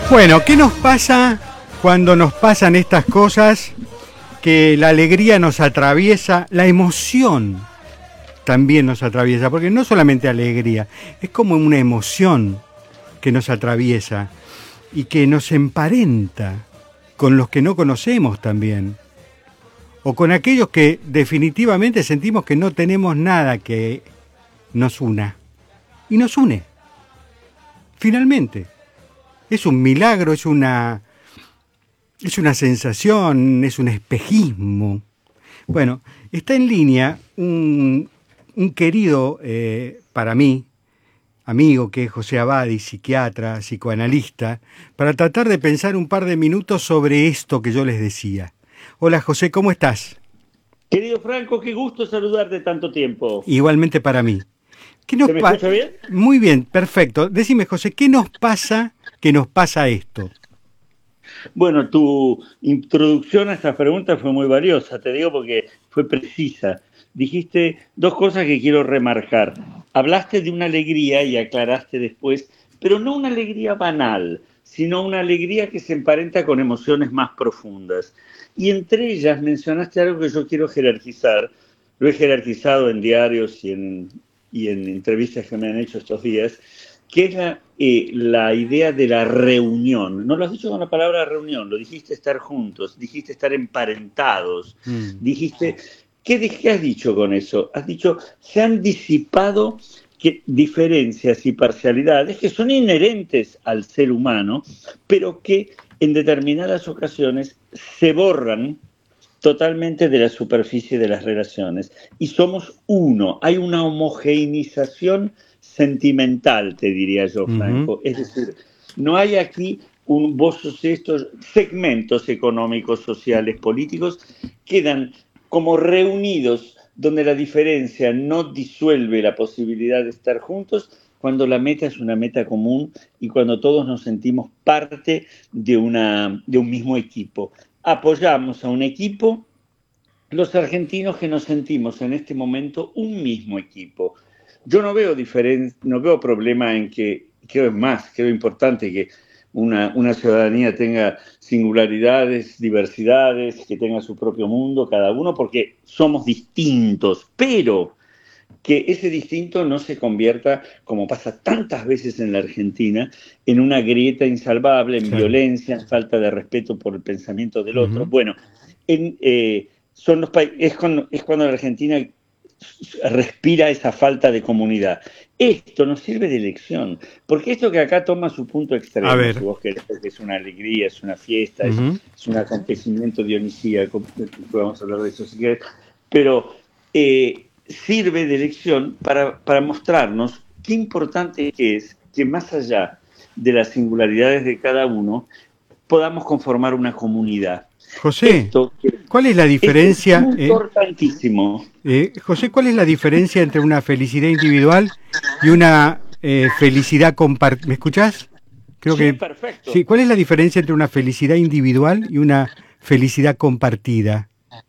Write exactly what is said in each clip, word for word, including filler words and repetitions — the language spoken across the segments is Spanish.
Bueno, ¿qué nos pasa cuando nos pasan estas cosas? Que la alegría nos atraviesa, la emoción también nos atraviesa, porque no solamente alegría, es como una emoción que nos atraviesa y que nos emparenta con los que no conocemos también, o con aquellos que definitivamente sentimos que no tenemos nada que nos una, y nos une, finalmente. Es un milagro, es una, es una sensación, es un espejismo. Bueno, está en línea un, un querido eh, para mí, amigo, que es José Abadi, psiquiatra, psicoanalista, para tratar de pensar un par de minutos sobre esto que yo les decía. Hola José, ¿cómo estás? Querido Franco, qué gusto saludarte tanto tiempo. Igualmente para mí. ¿Qué nos ¿Se me pa- escucha bien? Muy bien, perfecto. Decime, José, ¿qué nos pasa que nos pasa esto? Bueno, tu introducción a esta pregunta fue muy valiosa, te digo porque fue precisa. Dijiste dos cosas que quiero remarcar. Hablaste de una alegría y aclaraste después, pero no una alegría banal, sino una alegría que se emparenta con emociones más profundas. Y entre ellas mencionaste algo que yo quiero jerarquizar. Lo he jerarquizado en diarios y en, y en entrevistas que me han hecho estos días, que es la, eh, la idea de la reunión. No lo has dicho con la palabra reunión, lo dijiste estar juntos, dijiste estar emparentados, Mm. dijiste... ¿Qué, ¿Qué has dicho con eso? Has dicho, se han disipado que, diferencias y parcialidades que son inherentes al ser humano, pero que en determinadas ocasiones se borran totalmente de la superficie de las relaciones. Y somos uno, hay una homogeneización sentimental, te diría yo, Ujú. Franco. Es decir, no hay aquí un, vos sos estos segmentos económicos, sociales, políticos, quedan como reunidos donde la diferencia no disuelve la posibilidad de estar juntos, cuando la meta es una meta común y cuando todos nos sentimos parte de, una, de un mismo equipo. Apoyamos a un equipo, los argentinos que nos sentimos en este momento un mismo equipo. Yo no veo diferen- no veo problema en que, creo es más, creo importante que una, una ciudadanía tenga singularidades, diversidades, que tenga su propio mundo, cada uno, porque somos distintos, pero que ese distinto no se convierta, como pasa tantas veces en la Argentina, en una grieta insalvable, en Claro. violencia, en falta de respeto por el pensamiento del otro. Ujú. Bueno, en, eh, son los pa- es, cuando, es cuando la Argentina respira esa falta de comunidad. Esto nos sirve de lección, porque esto que acá toma su punto A extremo, si ver. vos querés, porque es una alegría, es una fiesta, es, Ujú. es un acontecimiento dionisíaco, vamos a hablar de eso si querés, pero eh, sirve de lección para, para mostrarnos qué importante es que más allá de las singularidades de cada uno, podamos conformar una comunidad. José, Esto, ¿cuál es la esto es diferencia? eh, importantísimo. eh, José, ¿cuál es la diferencia entre una felicidad individual y una eh, felicidad compartida? ¿Me escuchás? Creo Sí, que sí. perfecto. ¿Cuál es la diferencia entre una felicidad individual y una felicidad compartida?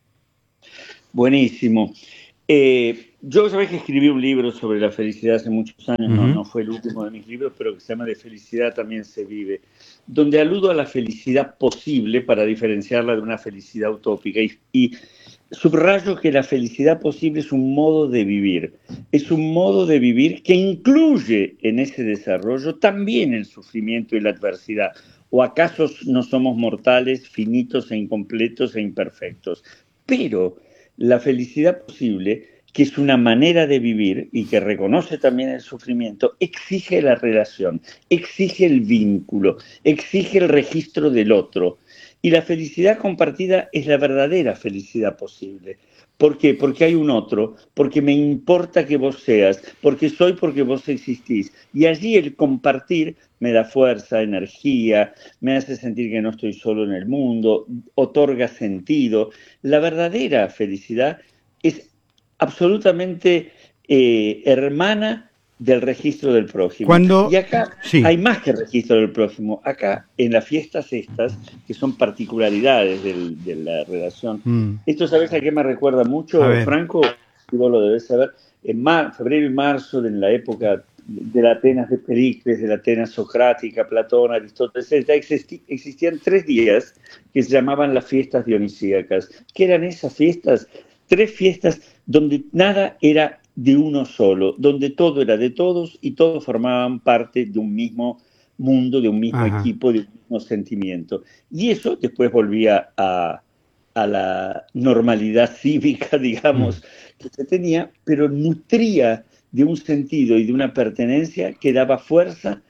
Buenísimo. Eh, yo sabés que escribí un libro sobre la felicidad hace muchos años, no, Ujú. no fue el último de mis libros, pero que se llama De felicidad también se vive, donde aludo a la felicidad posible para diferenciarla de una felicidad utópica y, y subrayo que la felicidad posible es un modo de vivir, es un modo de vivir que incluye en ese desarrollo también el sufrimiento y la adversidad. ¿O acaso no somos mortales, finitos e incompletos e imperfectos? Pero la felicidad posible, que es una manera de vivir y que reconoce también el sufrimiento, exige la relación, exige el vínculo, exige el registro del otro. Y la felicidad compartida es la verdadera felicidad posible. ¿Por qué? Porque hay un otro, porque me importa que vos seas, porque soy porque vos existís. Y allí el compartir me da fuerza, energía, me hace sentir que no estoy solo en el mundo, otorga sentido. La verdadera felicidad es absolutamente eh, hermana del registro del prójimo. Y Cuando, acá sí, hay más que registro del prójimo. Acá, en las fiestas estas, que son particularidades del, de la relación, mm, esto, ¿sabes a qué me recuerda a mucho, ver, Franco? Y vos lo debés saber. En mar, febrero y marzo, en la época de la Atenas de Pericles, de la Atenas socrática, Platón, Aristóteles, ya existi, existían tres días que se llamaban las fiestas dionisíacas. ¿Qué eran esas fiestas? Tres fiestas donde nada era de uno solo, donde todo era de todos y todos formaban parte de un mismo mundo, de un mismo Ajá. equipo, de un mismo sentimiento. Y eso después volvía a, a la normalidad cívica, digamos, mm. que se tenía, pero nutría de un sentido y de una pertenencia que daba fuerza,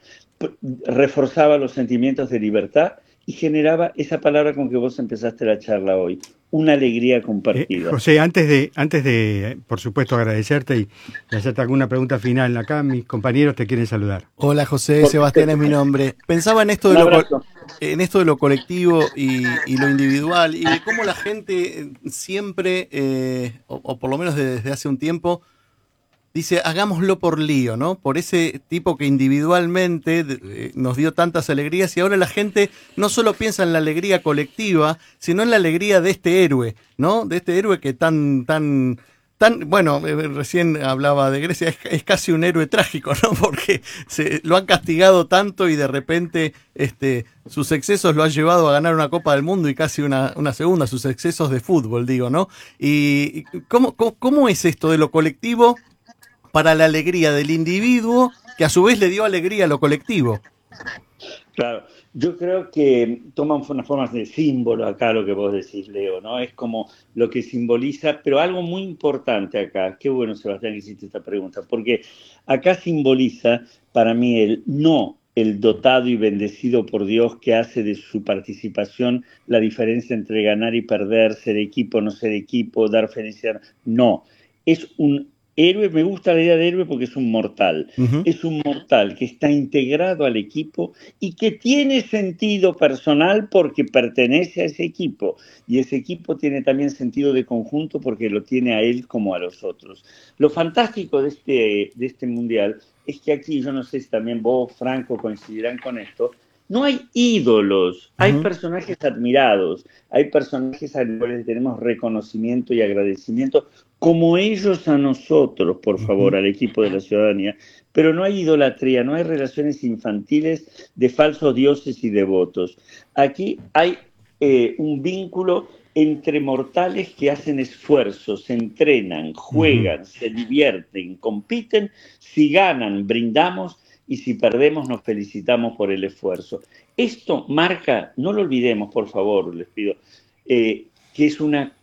reforzaba los sentimientos de libertad y generaba esa palabra con que vos empezaste la charla hoy, una alegría compartida. Eh, José, antes de, antes de, por supuesto, agradecerte y hacerte alguna pregunta final acá, mis compañeros te quieren saludar. Hola José, Sebastián es mi nombre. Pensaba en esto de, lo, en esto de lo colectivo y, y lo individual y de cómo la gente siempre, eh, o, o por lo menos desde hace un tiempo, dice, hagámoslo por lío, ¿no? Por ese tipo que individualmente eh, nos dio tantas alegrías y ahora la gente no solo piensa en la alegría colectiva, sino en la alegría de este héroe, ¿no? De este héroe que tan, tan, tan, bueno, eh, recién hablaba de Grecia, es, es casi un héroe trágico, ¿no? Porque se, lo han castigado tanto y de repente este, sus excesos lo han llevado a ganar una Copa del Mundo y casi una, una segunda, sus excesos de fútbol, digo, ¿no? Y ¿cómo, cómo, cómo es esto de lo colectivo para la alegría del individuo, que a su vez le dio alegría a lo colectivo? Claro, yo creo que toman unas formas de símbolo acá lo que vos decís, Leo, ¿no? Es como lo que simboliza, pero algo muy importante acá. Qué bueno, Sebastián, que hiciste esta pregunta, porque acá simboliza para mí el no el dotado y bendecido por Dios que hace de su participación la diferencia entre ganar y perder, ser equipo, no ser equipo, dar felicidad. No, es un héroe, me gusta la idea de héroe porque es un mortal. Uh-huh. Es un mortal que está integrado al equipo y que tiene sentido personal porque pertenece a ese equipo. Y ese equipo tiene también sentido de conjunto porque lo tiene a él como a los otros. Lo fantástico de este, de este mundial es que aquí, yo no sé si también vos, Franco, coincidirán con esto, no hay ídolos, hay uh-huh. personajes admirados, hay personajes a los cuales tenemos reconocimiento y agradecimiento, como ellos a nosotros, por favor, uh-huh. al equipo de la ciudadanía, pero no hay idolatría, no hay relaciones infantiles de falsos dioses y devotos. Aquí hay eh, un vínculo entre mortales que hacen esfuerzos, se entrenan, juegan, uh-huh. se divierten, compiten, si ganan, brindamos, y si perdemos nos felicitamos por el esfuerzo. Esto marca, no lo olvidemos por favor, les pido, eh, que es una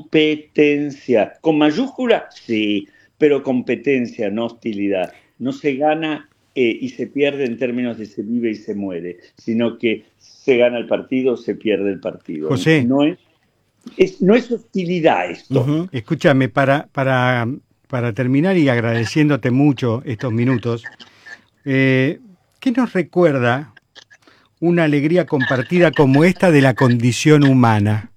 competencia. ¿Con mayúscula? Sí, pero competencia, no hostilidad. No se gana eh, y se pierde en términos de se vive y se muere, sino que se gana el partido, se pierde el partido. José. No es, es, no es hostilidad esto. Uh-huh. Escúchame, para, para, para terminar y agradeciéndote mucho estos minutos, Eh, ¿qué nos recuerda una alegría compartida como esta de la condición humana?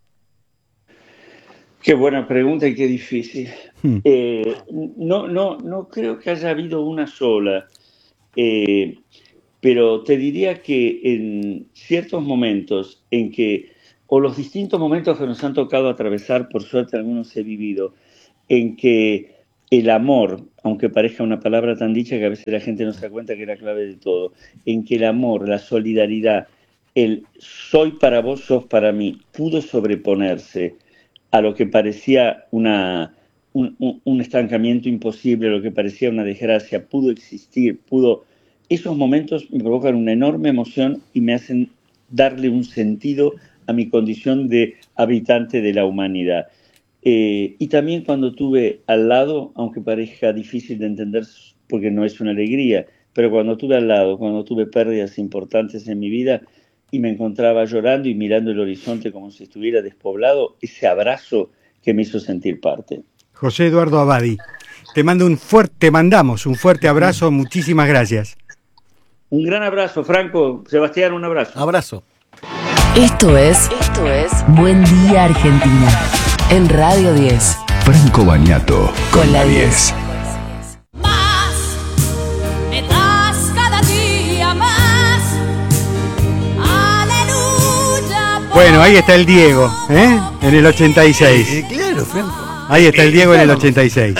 Qué buena pregunta y qué difícil. Hmm. Eh, no, no, no creo que haya habido una sola, eh, pero te diría que en ciertos momentos en que, o los distintos momentos que nos han tocado atravesar, por suerte algunos he vivido, en que el amor, aunque parezca una palabra tan dicha que a veces la gente no se da cuenta que es la clave de todo, en que el amor, la solidaridad, el soy para vos, sos para mí, pudo sobreponerse a lo que parecía una, un, un, un estancamiento imposible, a lo que parecía una desgracia, pudo existir, pudo... Esos momentos me provocan una enorme emoción y me hacen darle un sentido a mi condición de habitante de la humanidad. Eh, y también cuando tuve al lado, aunque parezca difícil de entender porque no es una alegría, pero cuando tuve al lado, cuando tuve pérdidas importantes en mi vida y me encontraba llorando y mirando el horizonte como si estuviera despoblado, ese abrazo que me hizo sentir parte. José Eduardo Abadi, te mando un fuerte, te mandamos un fuerte abrazo, muchísimas gracias. Un gran abrazo, Franco. Sebastián, un abrazo. Abrazo. Esto es, esto es Buen Día Argentina. En Radio diez. Franco Bagnato con la diez. Más, me das cada día más. Aleluya. Bueno, ahí está el Diego, ¿eh? En el ochenta y seis. Eh, claro, Franco. Ahí está el Diego en el ochenta y seis.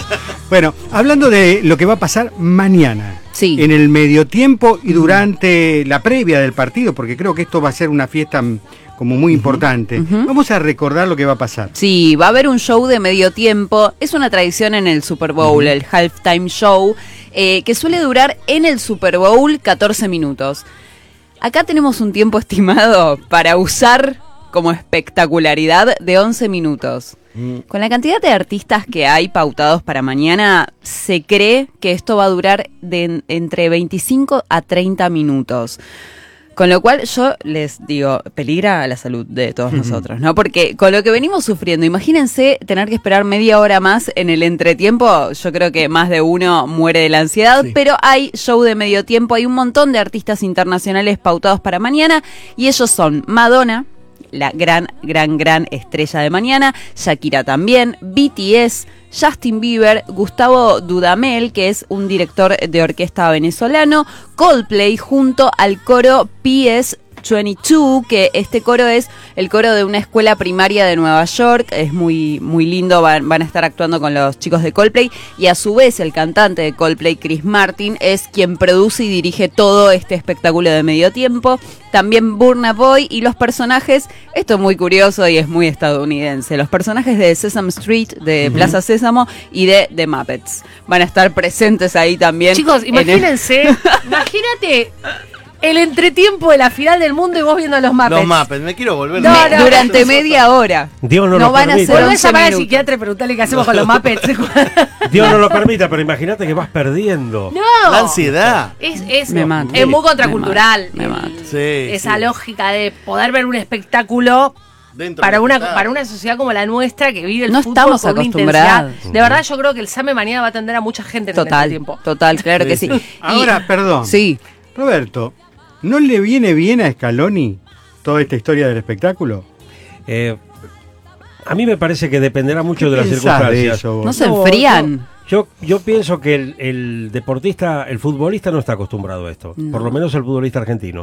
Bueno, hablando de lo que va a pasar mañana, sí. en el medio tiempo y durante la previa del partido, porque creo que esto va a ser una fiesta como muy importante. Uh-huh. Vamos a recordar lo que va a pasar. Sí, va a haber un show de medio tiempo. Es una tradición en el Super Bowl, uh-huh. el halftime show, eh, que suele durar en el Super Bowl catorce minutos. Acá tenemos un tiempo estimado para usar como espectacularidad de once minutos. Uh-huh. Con la cantidad de artistas que hay pautados para mañana, se cree que esto va a durar de entre veinticinco a treinta minutos. Con lo cual yo les digo, peligra la salud de todos nosotros, ¿no? Porque con lo que venimos sufriendo, imagínense tener que esperar media hora más en el entretiempo, yo creo que más de uno muere de la ansiedad, sí. Pero hay show de medio tiempo, hay un montón de artistas internacionales pautados para mañana, y ellos son Madonna, la gran, gran, gran estrella de mañana, Shakira también, B T S, Justin Bieber, Gustavo Dudamel, que es un director de orquesta venezolano, Coldplay, junto al coro P S veintidós, que este coro es el coro de una escuela primaria de Nueva York, es muy, muy lindo, van, van a estar actuando con los chicos de Coldplay, y a su vez el cantante de Coldplay, Chris Martin, es quien produce y dirige todo este espectáculo de medio tiempo. También Burna Boy y los personajes, esto es muy curioso y es muy estadounidense, los personajes de Sesame Street, de uh-huh. Plaza Sésamo y de The Muppets van a estar presentes ahí también. Chicos, imagínense, el... imagínate el entretiempo de la final del mundo y vos viendo a los Muppets. Los Muppets, me quiero volver. No, no, durante media hora. Dios no, no lo van permita. a ser Volvés a llamar al psiquiatra y preguntarle qué hacemos con los Muppets. Dios no lo permita, pero imagínate que vas perdiendo. No. La ansiedad. Es, es, me mato. es muy contracultural. Me mato. Me mato. Sí, Esa sí. lógica de poder ver un espectáculo Dentro para una espectáculo. para una sociedad como la nuestra que vive el no fútbol estamos con una acostumbrados. intensidad. De verdad yo creo que el Same mañana va a atender a mucha gente en Total, este tiempo. total, claro Sí, que sí. sí. Y- Ahora, perdón. Sí. Roberto, ¿no le viene bien a Scaloni toda esta historia del espectáculo? Eh, a mí me parece que dependerá mucho ¿Qué de las pensás circunstancias. de eso vos? No se No, enfrían. Yo, yo pienso que el, el deportista, el futbolista no está acostumbrado a esto, No. por lo menos el futbolista argentino.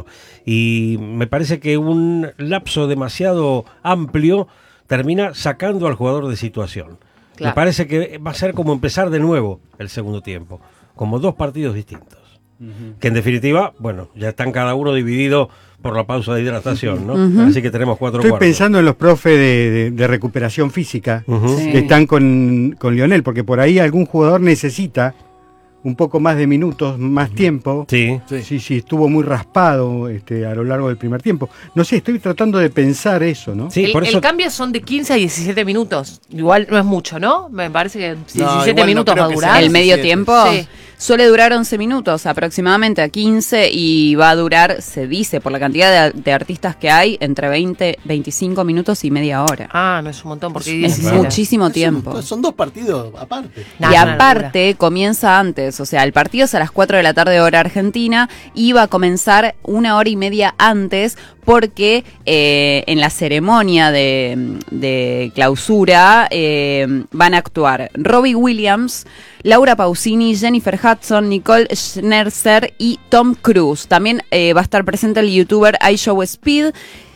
Y me parece que un lapso demasiado amplio termina sacando al jugador de situación. Claro. Me parece que va a ser como empezar de nuevo el segundo tiempo, como dos partidos distintos. Uh-huh. Que en definitiva, bueno, ya están cada uno dividido por la pausa de hidratación, ¿no? Uh-huh. Así que tenemos cuatro Estoy cuartos. pensando en los profes de, de, de recuperación física Uh-huh. Sí. que están con, con Lionel, porque por ahí algún jugador necesita un poco más de minutos, más tiempo. Sí. Sí, sí, sí, estuvo muy raspado este, a lo largo del primer tiempo. No sé, estoy tratando de pensar eso, ¿no? Sí, el, por eso... el cambio son de quince a diecisiete minutos. Igual no es mucho, ¿no? Me parece que diecisiete igual no minutos creo va a que durar. sea El medio diecisiete. tiempo Sí. suele durar once minutos, aproximadamente a quince, y va a durar, se dice, por la cantidad de, de artistas que hay, entre veinte, veinticinco minutos y media hora. Ah, no es un montón porque hay Es diecisiete. muchísimo Es tiempo. un- son dos partidos aparte. Nah, Y es una aparte comienza antes, o sea, el partido es a las cuatro de la tarde hora argentina, y va a comenzar una hora y media antes porque eh, en la ceremonia de, de clausura eh, van a actuar Robbie Williams, Laura Pausini, Jennifer Hudson, Nicole Scherzer y Tom Cruise. También eh, va a estar presente el youtuber iShow Speed.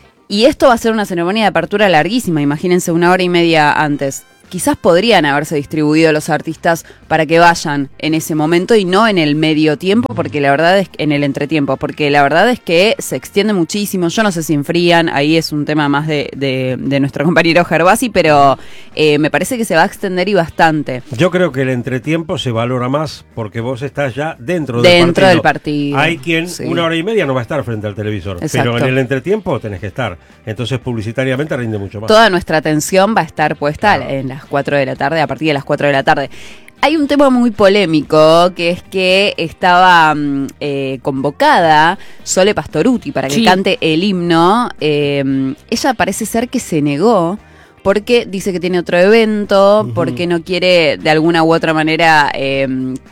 Y esto va a ser una ceremonia de apertura larguísima, imagínense, una hora y media antes. Quizás podrían haberse distribuido los artistas para que vayan en ese momento y no en el medio tiempo, porque la verdad es que, en el entretiempo, porque la verdad es que se extiende muchísimo. Yo no sé si enfrían, ahí es un tema más de, de, de nuestro compañero Gervasi, pero eh, me parece que se va a extender y bastante. Yo creo que el entretiempo se valora más porque vos estás ya dentro del Dentro partido. del partido. Hay quien Sí. una hora y media no va a estar frente al televisor, Exacto. pero en el entretiempo tenés que estar. Entonces publicitariamente rinde mucho más. Toda nuestra atención va a estar puesta Claro. en las cuatro de la tarde, a partir de las cuatro de la tarde. Hay un tema muy polémico, que es que estaba mm, eh, convocada Sole Pastorutti para que Sí. cante el himno. Eh, ella parece ser que se negó porque dice que tiene otro evento, Ujú. porque no quiere de alguna u otra manera eh,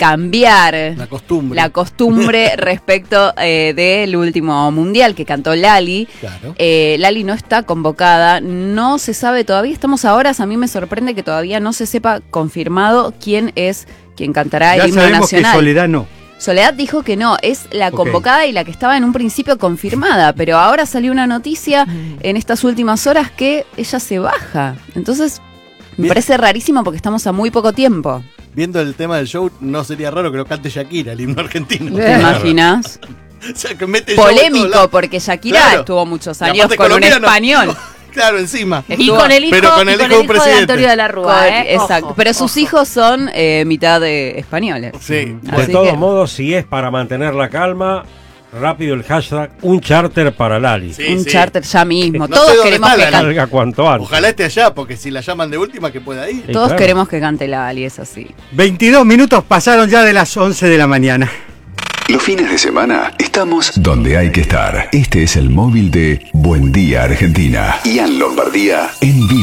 cambiar La costumbre. la costumbre respecto eh, del último mundial que cantó Lali. Claro. Eh, Lali no está convocada, no se sabe todavía, estamos a horas, a mí me sorprende que todavía no se sepa confirmado quién es quien cantará Ya el himno sabemos nacional. que Soledad no. Soledad dijo que no, es la Ok. convocada y la que estaba en un principio confirmada, pero ahora salió una noticia en estas últimas horas que ella se baja. Entonces, me Bien. parece rarísimo porque estamos a muy poco tiempo. viendo el tema del show, no sería raro que lo cante Shakira, el himno argentino. ¿Te imaginas? O sea, que mete show en todos Polémico, lados. porque Shakira Claro. estuvo muchos Y años aparte con un colombiano. español. Claro, encima. Y con el hijo, Pero con y el con hijo de un de presidente. Antonio de la Rúa, ¿eh? Exacto. Ojo, Pero sus ojo. hijos son eh, mitad de españoles. Sí. De Así todos que- modos, si es para mantener la calma, rápido el hashtag un charter para Lali. Sí, un sí. charter ya mismo. No sé Todos dónde queremos está que la cante. Salga cuanto antes. Ojalá esté allá, porque si la llaman de última, que pueda ir. Sí, Todos claro. queremos que cante Lali, es así. veintidós minutos pasaron ya de las once de la mañana. Los fines de semana estamos donde hay que estar. Este es el móvil de Buen Día Argentina. Ian Lombardía en vivo.